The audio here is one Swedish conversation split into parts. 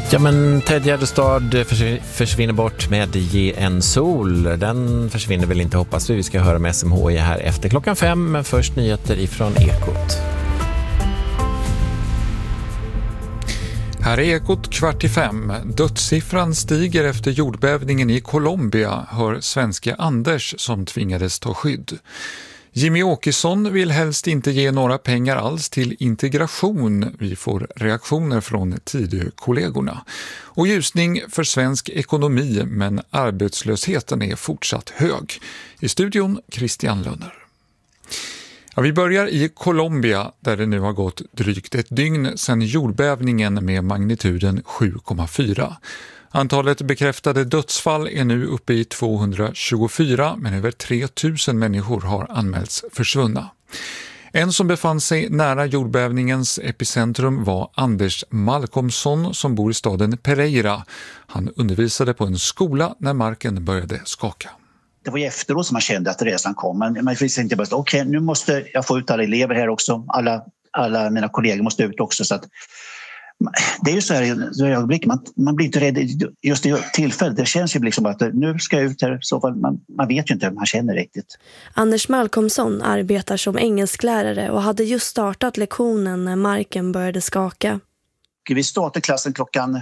Ja, men Ted Gärdestad försvinner bort med Ge en sol. Den försvinner väl inte, hoppas vi. Vi ska höra med SMHI här efter 5:00, men först nyheter ifrån Ekot. Här är Ekot 4:45. Dödssiffran stiger efter jordbävningen i Colombia, hör svenska Anders som tvingades ta skydd. Jimmy Åkesson vill helst inte ge några pengar alls till integration. Vi får reaktioner från Tidö-kollegorna. Och ljusning för svensk ekonomi, men arbetslösheten är fortsatt hög. I studion Christian Lönner. Ja, vi börjar i Colombia där det nu har gått drygt ett dygn sedan jordbävningen med magnituden 7,4. Antalet bekräftade dödsfall är nu uppe i 224, men över 3000 människor har anmälts försvunna. En som befann sig nära jordbävningens epicentrum var Anders Malcolmsson som bor i staden Pereira. Han undervisade på en skola när marken började skaka. Det var ju efteråt som man kände att resan kom. Man visste inte bara okej, nu måste jag få ut alla elever här också. Alla mina kollegor måste ut också. Så att, det är ju så här i ögonblick, man blir inte rädd just i tillfället. Det känns ju liksom att nu ska jag ut här. Så man vet ju inte hur man känner riktigt. Anders Malcolmsson arbetar som engelsklärare och hade just startat lektionen när marken började skaka. Vi startade klassen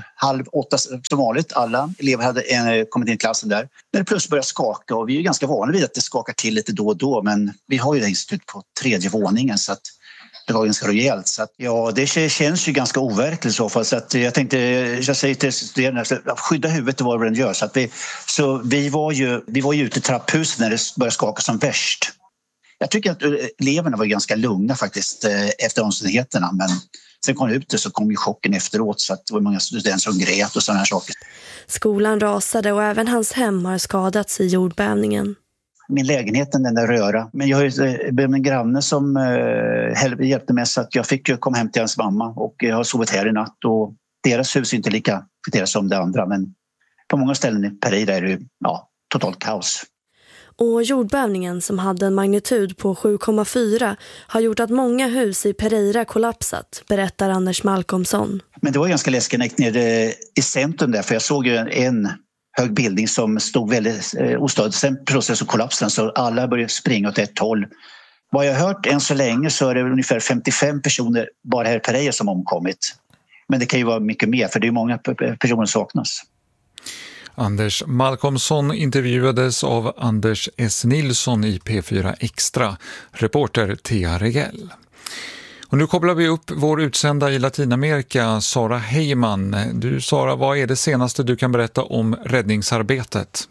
7:30 som vanligt. Alla elever hade kommit in i klassen där. När det plötsligt började skaka, och vi är ju ganska vana vid att det skakar till lite då och då, men vi har ju det institut på 3:e våningen så att det var ganska rejält. Så att, ja, det känns ju ganska overkligt i så fall. Så att jag säger till studerande, skydda huvudet, vad den gör. Så vi var ju ute i trapphuset när det började skaka som värst. Jag tycker att eleverna var ganska lugna faktiskt efter omständigheterna, men sen kom ut och så kom ju chocken efteråt, så att det var många studenter som grät och sådana här saker. Skolan rasade och även hans hem har skadats i jordbävningen. Min lägenhet, den där röra. Men jag har en granne som hjälpte mig så att jag fick komma hem till hans mamma, och jag har sovit här i natt, och deras hus är inte lika fitterat som det andra, men på många ställen i Pereira är det totalt kaos. Och jordbävningen som hade en magnitud på 7,4 har gjort att många hus i Pereira kollapsat, berättar Anders Malcolmsson. Men det var ganska läskigt när jag gick ner i centrum där, för jag såg ju en hög bildning som stod väldigt ostadigt. Sen plötsligt så kollapsade den, så alla började springa åt ett håll. Vad jag har hört än så länge så är det ungefär 55 personer bara här i Pereira som omkommit. Men det kan ju vara mycket mer, för det är många personer som saknas. Anders Malcolmsson intervjuades av Anders S. Nilsson i P4 Extra, reporter Thea Regell. Och nu kopplar vi upp vår utsända i Latinamerika, Sara Heyman. Du, Sara, vad är det senaste du kan berätta om räddningsarbetet?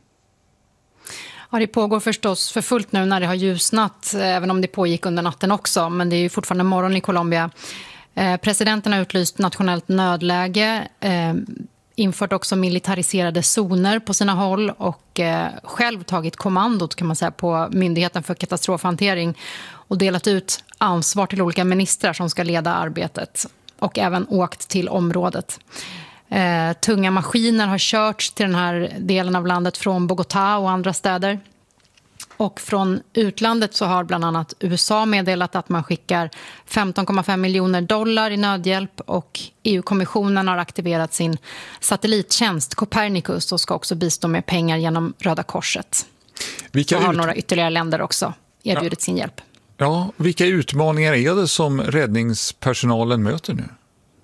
Ja, det pågår förstås för fullt nu när det har ljusnat, även om det pågick under natten också. Men det är ju fortfarande morgon i Colombia. Presidenten har utlyst nationellt nödläge, infört också militariserade zoner på sina håll och själv tagit kommandot, kan man säga, på Myndigheten för katastrofhantering och delat ut ansvar till olika ministrar som ska leda arbetet, och även åkt till området. Tunga maskiner har körts till den här delen av landet från Bogotá och andra städer. Och från utlandet så har bland annat USA meddelat att man skickar $15,5 miljoner i nödhjälp, och EU-kommissionen har aktiverat sin satellittjänst Copernicus och ska också bistå med pengar genom Röda Korset. Så har några ytterligare länder också erbjudit sin hjälp. Ja, vilka utmaningar är det som räddningspersonalen möter nu?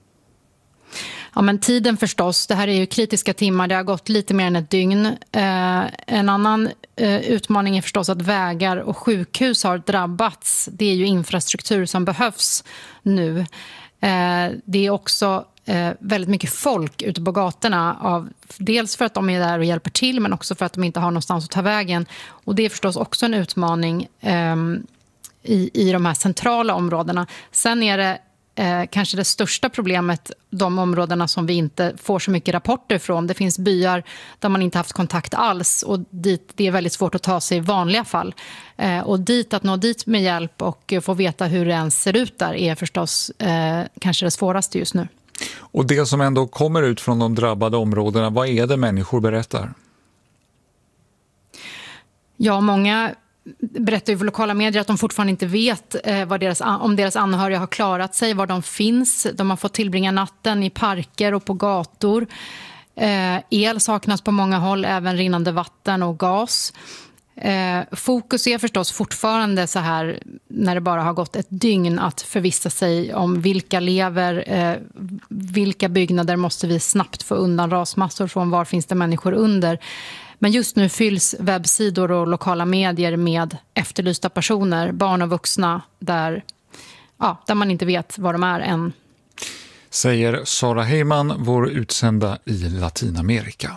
Ja, men tiden förstås. Det här är ju kritiska timmar. Det har gått lite mer än ett dygn. En annan utmaning är förstås att vägar och sjukhus har drabbats. Det är ju infrastruktur som behövs nu. Det är också väldigt mycket folk ute på gatorna. Dels för att de är där och hjälper till, men också för att de inte har någonstans att ta vägen. Och det är förstås också en utmaning i de här centrala områdena. Sen är det kanske det största problemet, de områdena som vi inte får så mycket rapporter från. Det finns byar där man inte haft kontakt alls, och dit det är väldigt svårt att ta sig i vanliga fall. Och att nå dit med hjälp och få veta hur det ens ser ut där är förstås kanske det svåraste just nu. Och det som ändå kommer ut från de drabbade områdena, vad är det människor berättar? Ja, många berättar ju för lokala medier att de fortfarande inte vet om deras anhöriga har klarat sig, var de finns. De har fått tillbringa natten i parker och på gator. El saknas på många håll, även rinnande vatten och gas. Fokus är förstås fortfarande så här när det bara har gått ett dygn att förvissa sig om vilka lever, vilka byggnader måste vi snabbt få undan rasmassor från, var finns det människor under. Men just nu fylls webbsidor och lokala medier med efterlysta personer, barn och vuxna, där man inte vet var de är än. Säger Sara Heyman, vår utsända i Latinamerika.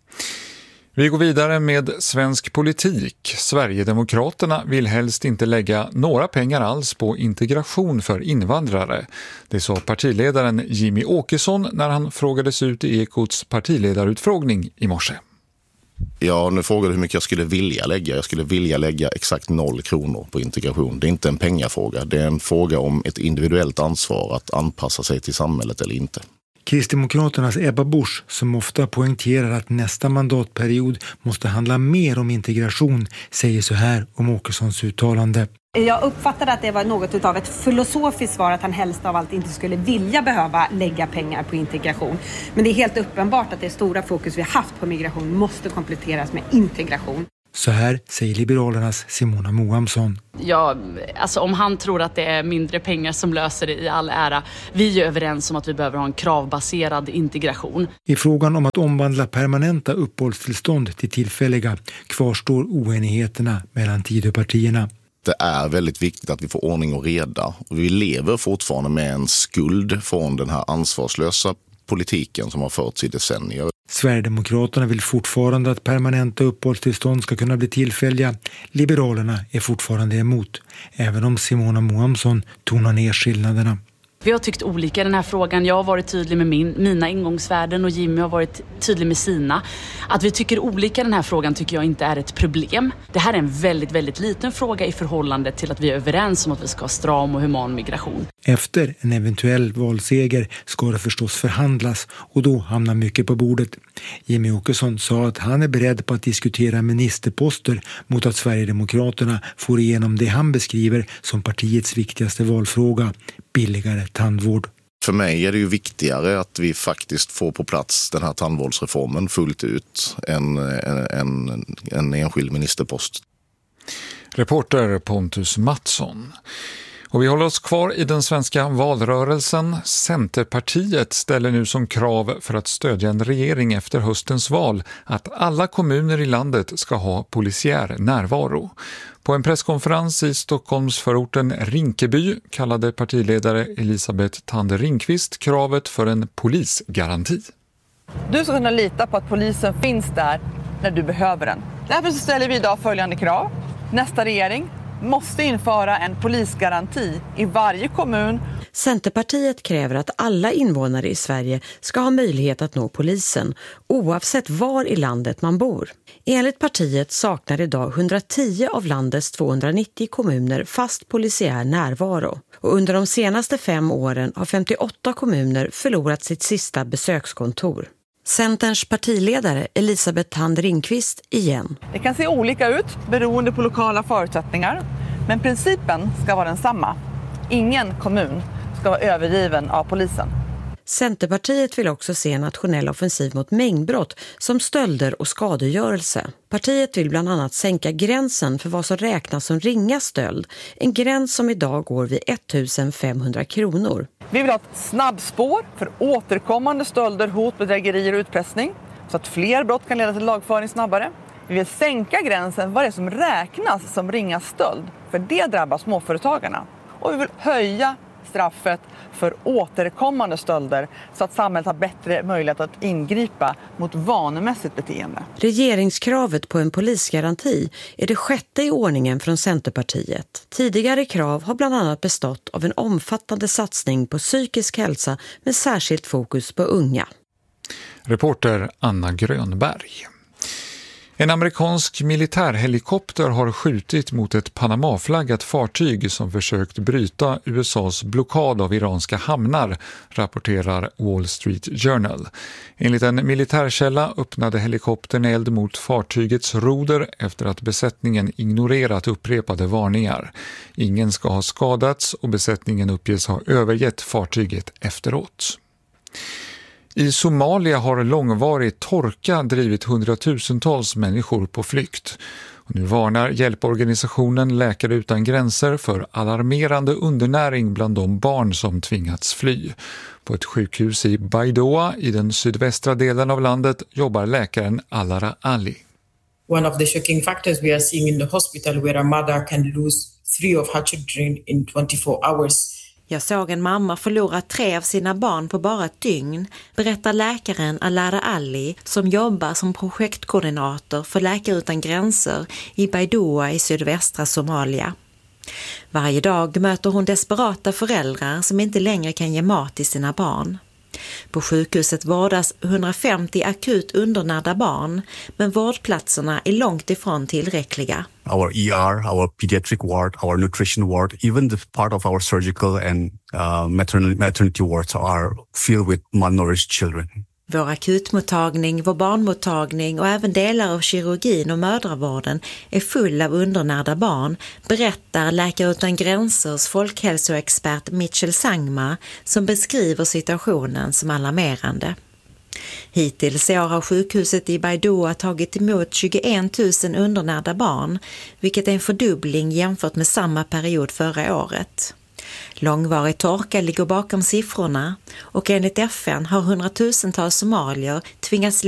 Vi går vidare med svensk politik. Sverigedemokraterna vill helst inte lägga några pengar alls på integration för invandrare. Det sa partiledaren Jimmy Åkesson när han frågades ut i Ekots partiledarutfrågning i morse. Ja, nu frågade hur mycket jag skulle vilja lägga. Jag skulle vilja lägga exakt 0 kronor på integration. Det är inte en pengafråga. Det är en fråga om ett individuellt ansvar att anpassa sig till samhället eller inte. Kristdemokraternas Ebba Busch, som ofta poängterar att nästa mandatperiod måste handla mer om integration, säger så här om Åkessons uttalande. Jag uppfattade att det var något av ett filosofiskt svar att han helst av allt inte skulle vilja behöva lägga pengar på integration. Men det är helt uppenbart att det stora fokus vi har haft på migration måste kompletteras med integration. Så här säger Liberalernas Simona Moamsson. Ja, alltså om han tror att det är mindre pengar som löser det i all ära. Vi är överens om att vi behöver ha en kravbaserad integration. I frågan om att omvandla permanenta uppehållstillstånd till tillfälliga kvarstår oenigheterna mellan Tidöpartierna. Det är väldigt viktigt att vi får ordning och reda. Och vi lever fortfarande med en skuld från den här ansvarslösa politiken som har förts i decennier. Sverigedemokraterna vill fortfarande att permanenta uppehållstillstånd ska kunna bli tillfälliga. Liberalerna är fortfarande emot, även om Simona Moamsson tonar ner skillnaderna. Vi har tyckt olika i den här frågan. Jag har varit tydlig med mina ingångsvärden och Jimmy har varit tydlig med sina. Att vi tycker olika i den här frågan tycker jag inte är ett problem. Det här är en väldigt, väldigt liten fråga i förhållande till att vi är överens om att vi ska ha stram och human migration. Efter en eventuell valseger ska det förstås förhandlas och då hamnar mycket på bordet. Jimmy Åkesson sa att han är beredd på att diskutera ministerposter mot att Sverigedemokraterna får igenom det han beskriver som partiets viktigaste valfråga, billigare tandvård. För mig är det ju viktigare att vi faktiskt får på plats den här tandvårdsreformen fullt ut än en enskild ministerpost. Reporter Pontus Mattsson. Och vi håller oss kvar i den svenska valrörelsen. Centerpartiet ställer nu som krav för att stödja en regering efter höstens val att alla kommuner i landet ska ha polisiär närvaro. På en presskonferens i Stockholmsförorten Rinkeby kallade partiledare Elisabeth Thande Ringqvist kravet för en polisgaranti. Du ska kunna lita på att polisen finns där när du behöver den. Därför så ställer vi idag följande krav. Nästa regering måste införa en polisgaranti i varje kommun. Centerpartiet kräver att alla invånare i Sverige ska ha möjlighet att nå polisen, oavsett var i landet man bor. Enligt partiet saknar idag 110 av landets 290 kommuner fast polisiär närvaro. Och under de senaste 5 åren har 58 kommuner förlorat sitt sista besökskontor. Centerns partiledare Elisabeth Thande Ringqvist igen. Det kan se olika ut beroende på lokala förutsättningar, men principen ska vara densamma. Ingen kommun ska vara övergiven av polisen. Centerpartiet vill också se en nationell offensiv mot mängdbrott som stölder och skadegörelse. Partiet vill bland annat sänka gränsen för vad som räknas som ringa stöld, en gräns som idag går vid 1 500 kronor. Vi vill ha ett snabbspår för återkommande stölder, hot, bedrägerier och utpressning så att fler brott kan leda till lagföring snabbare. Vi vill sänka gränsen vad det är som räknas som ringa stöld, för det drabbar småföretagarna. Och vi vill höja straffet för återkommande stölder så att samhället har bättre möjlighet att ingripa mot vanemässigt beteende. Regeringskravet på en polisgaranti är det 6:e i ordningen från Centerpartiet. Tidigare krav har bland annat bestått av en omfattande satsning på psykisk hälsa med särskilt fokus på unga. Reporter Anna Grönberg. En amerikansk militärhelikopter har skjutit mot ett Panama-flaggat fartyg som försökt bryta USAs blockad av iranska hamnar, rapporterar Wall Street Journal. Enligt en militärkälla öppnade helikoptern eld mot fartygets roder efter att besättningen ignorerat upprepade varningar. Ingen ska ha skadats och besättningen uppges ha övergett fartyget efteråt. I Somalia har långvarig torka drivit hundratusentals människor på flykt. Och nu varnar hjälporganisationen Läkare utan gränser för alarmerande undernäring bland de barn som tvingats fly. På ett sjukhus i Baidoa i den sydvästra delen av landet jobbar läkaren Alara Ali. One of the shocking factors we are seeing in the hospital where a mother can lose 3 of her children in 24 hours. Jag såg en mamma förlora 3 av sina barn på bara ett dygn, berättar läkaren Alara Ali som jobbar som projektkoordinator för Läkare utan gränser i Baidoa i sydvästra Somalia. Varje dag möter hon desperata föräldrar som inte längre kan ge mat till sina barn. På sjukhuset vårdas 150 akut undernärda barn, men vårdplatserna är långt ifrån tillräckliga. Our ER, our pediatric ward, our nutrition ward, even the part of our surgical and maternity wards are filled with malnourished children. Vår akutmottagning, vår barnmottagning och även delar av kirurgin och mödravården är full av undernärda barn, berättar Läkare utan gränsers folkhälsoexpert Mitchell Sangma som beskriver situationen som alarmerande. Hittills i år har sjukhuset i Baidoa tagit emot 21 000 undernärda barn, vilket är en fördubbling jämfört med samma period förra året. Långvarig torka ligger bakom siffrorna och enligt FN har hundratusentals somalier tvingats